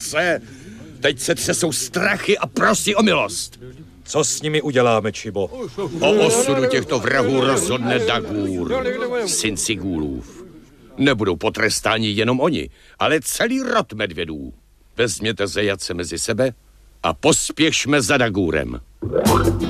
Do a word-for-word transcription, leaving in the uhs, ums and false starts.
se. Teď se třesou strachy a prosí o milost. Co s nimi uděláme, Čibo? O osudu těchto vrahů rozhodne Dagur, syn Sigúlův. Nebudou potrestáni jenom oni, ale celý rod medvědů. Vezměte zajace mezi sebe a pospěšme za Dagurem.